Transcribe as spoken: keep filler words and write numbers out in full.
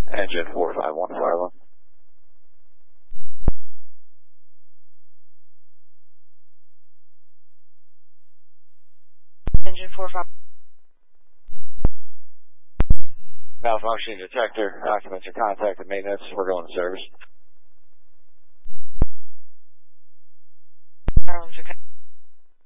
Engine four five one Farland. Engine four five. Malfunction detector. Documents are contacted maintenance. We're going to service.